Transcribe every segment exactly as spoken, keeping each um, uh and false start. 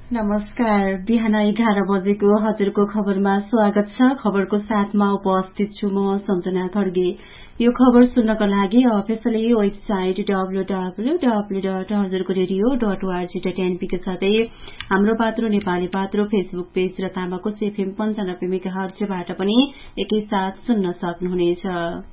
नमस्कार। बिहान एघार बजेको हजुरको खबरमा स्वागत छ। खबरको साथमा उपस्थित छु म सम्झना खड्गे। यो खबर सुन्नको लागि officially website W W W dot हजुरको radio dot ORG dot NP के साथै हाम्रो पात्रो नेपाली पात्रो फेसबुक पेज र तामाको एफएम पन्चानब्बे मेगाहर्जबाट पनि एकैसाथ सुन्न सक्नुहुनेछ।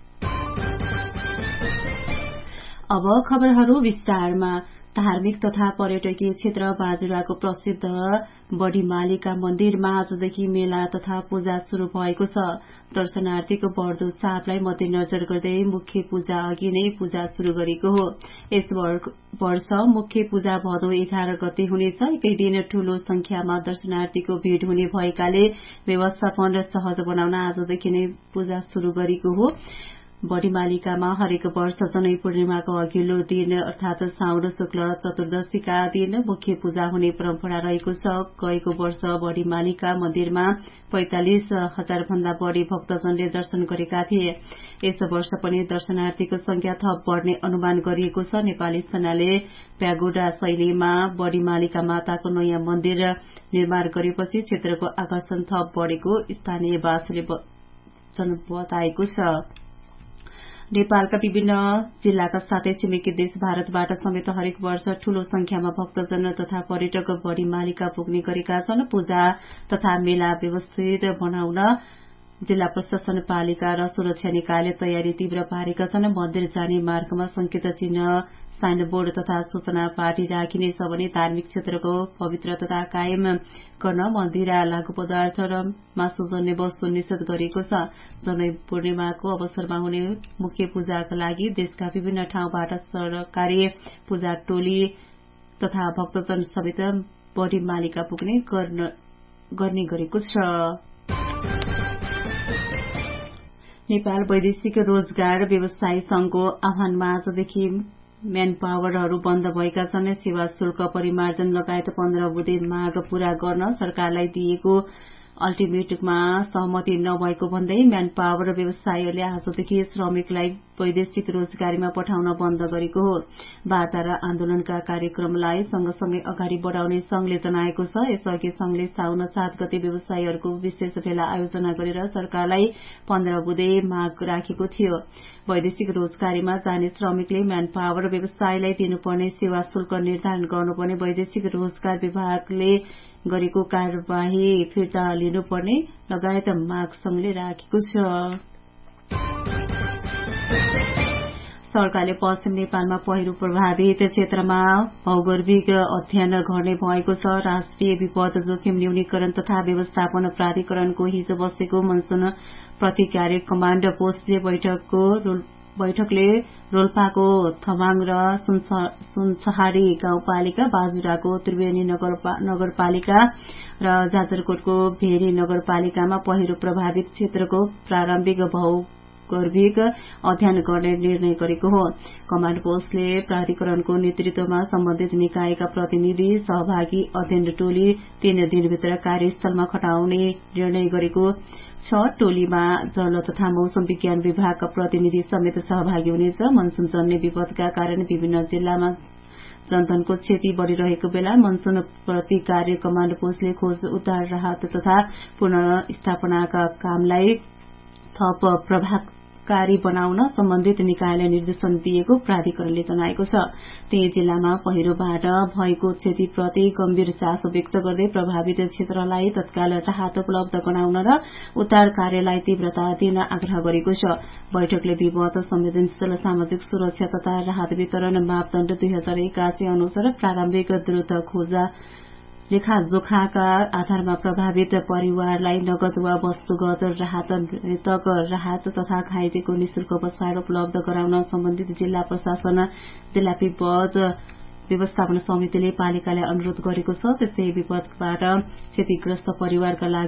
अब खबरहरू विस्तारमा। धार्मिक तथा पर्यटकीय क्षेत्र बाजुराको प्रसिद्ध बडीमालिका मन्दिरमा आजदेखि मेला तथा पूजा शुरू भएको छ। दर्शनार्थीको बढ्दो चापलाई मध्यनजर गर्दै मुख्य पूजा अघि नै पूजा शुरू गरेको हो। यस वर्ष मुख्य पूजा भदौ एघार गते हुनेछ। एकै दिन ठूलो संख्यामा दर्शनार्थीको भीड़ हुने भएकाले व्यवस्थापन सहज बनाउन आजदेखि नै पूजा शुरू गरेको हो। बडीमालिकामा हरेक वर्ष जनै पूर्णिमाको अघिल्लो दिन अर्थात साउन शुक्ल चतुर्दशीका दिन मुख्य पूजा हुने परम्परा रहेको छ। गएको वर्ष बडीमालिका मन्दिरमा पैंतालिस हजार भन्दा बढ़ी भक्तजनले दर्शन गरेका थिए। यस वर्ष पनि दर्शनार्थीको संख्या थप बढ़ने अनुमान गरिएको छ। नेपाली सेनाले प्यागोडा शैलीमा बडीमालिका माताको नयाँ मन्दिर निर्माण गरेपछि क्षेत्रको आकर्षण थप बढ़ेको स्थानीयवासीले बताएको छ। नेपालका विभिन्न जिल्लाका साथै छिमेकी देश भारतबाट समेत हरेक वर्ष ठूलो संख्यामा भक्तजन तथा पर्यटक बडीमालिका पुग्ने गरेका छन्। पूजा तथा मेला व्यवस्थित बनाउन जिल्ला प्रशासन पालिका र सुरक्षा निकायले तयारी तीव्र पारेका छन्। मन्दिर जाने मार्गमा संकेत चिन्ह साइनबोर्ड तथा सूचना पाटी राखिनेछ भने धार्मिक क्षेत्रको पवित्रता कायम गर्न मन्दिर लागू पदार्थ र मासुजन्य वस्तु निषेध गरिएको छ। जनै पूर्णिमाको अवसरमा हुने मुख्य पूजाका लागि देशका विभिन्न ठाउँबाट सरकारी पूजा टोली तथा भक्तजन समेत बडीमालिका पुग्ने गर्ने गरेको छ। नेपाल वैदेशिक रोजगार व्यवसायी संघको आह्वानमा आजदेखि म्यान पावरहरू बन्द भएका छन्। सेवा शुल्क परिमार्जन लगायत पन्ध्र बुँदे माग पूरा गर्न सरकारलाई दिएको अल्टिमेटममा सहमति नभएको भन्दै म्यान पावर व्यवसायीहरूले आजदेखि श्रमिकलाई वैदेशिक रोजगारीमा पठाउन बन्द गरेको हो। वार्ता र आन्दोलनका कार्यक्रमलाई सँगसँगै अगाडि बढ़ाउने संघले जनाएको छ। यसअघि संघले साउन सात गते व्यवसायीहरूको विशेष भेला आयोजना गरेर सरकारलाई पन्ध्र बुँदे माग राखेको थियो। वैदेशिक रोजगारीमा जाने श्रमिकले म्यान पावर व्यवसायीलाई दिनुपर्ने सेवा शुल्क निर्धारण गर्नुपर्ने, वैदेशिक रोजगार विभागले गरेको कार्यवाही फिर्ता लिनुपर्ने लगायत माग संघले राखेको छ। सरकारले पश्चिम नेपालमा पहिरो प्रभावित क्षेत्रमा भौगोलिक अध्ययन गर्ने भएको छ। राष्ट्रिय विपद जोखिम न्यूनीकरण तथा व्यवस्थापन प्राधिकरणको हिजो बसेको मनसून प्रतिक्रिया कमाण्ड पोस्टले बैठकको बैठकले रोल्पाको थमाङ र सुनसहारी गाउँपालिका, बाजुराको त्रिवेणी नगरपालिका र जाजरकोटको भेरी नगरपालिकामा पहिरो प्रभावित क्षेत्रको प्रारम्भिक भौगोलिक अध्ययन गर्ने निर्णय गरेको हो। कमाण्ड पोस्टले प्राधिकरणको नेतृत्वमा सम्बन्धित निकायका प्रतिनिधि सहभागी अध्ययन टोली तीन दिनभित्र कार्यस्थलमा खटाउने निर्णय गरेको छ। टोलीमा जल तथा मौसम विज्ञान विभागका प्रतिनिधि समेत सहभागी हुनेछ। मनसून जन्य विपदका कारण विभिन्न जिल्लामा जनधनको क्षति बढ़िरहेको बेला मनसून प्रतिक्रिया कमाण्ड पोस्टले खोज उद्धार राहत तथा पुनर्स्थापनाका कामलाई थप प्रभावकारी बनाउन सम्बन्धित निकायलाई निर्देशन दिएको प्राधिकरणले जनाएको छ। त्यही जिल्लामा पहिरोबाट भएको क्षतिप्रति गम्भीर चासो व्यक्त गर्दै प्रभावित क्षेत्रलाई तत्काल राहत उपलब्ध गराउन र उद्धार कार्यलाई तीव्रता दिन आग्रह गरेको छ। बैठकले विपद संवेदनशील सामाजिक सुरक्षा तथा राहत वितरण मापदण्ड दुई हजार एकासी अनुसार प्रारम्भिक द्रुत खोज लेखाजोखाका आधारमा प्रभावित परिवारलाई नगद वा वस्तुगत राहत, मृतक राहत तथा घाइतेको निशुल्क उपचार उपलब्ध गराउन सम्बन्धित जिल्ला प्रशासन, जिल्ला विपद व्यवस्थापन समितिले पालिकालाई अनुरोध गरेको छ। त्यसै विपदबाट क्षतिग्रस्त परिवारका लागि